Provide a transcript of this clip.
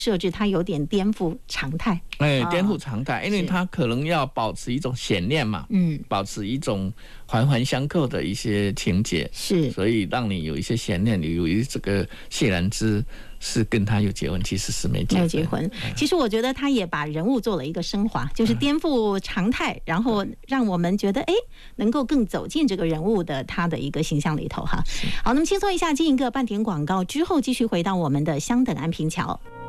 设置它有点颠覆常态， 颠覆常态，因为它可能要保持一种悬念嘛，保持一种环环相扣的一些情节， 是， 所以让你有一些悬念，你有一这个谢然之是跟他有结婚，其实是没结婚。 其实我觉得他也把人物做了一个升华，就是颠覆常态，然后让我们觉得能够更走进这个人物的他的一个形象里头哈。好，那么轻松一下，进一个半点广告之后，继续回到我们的相等安平桥。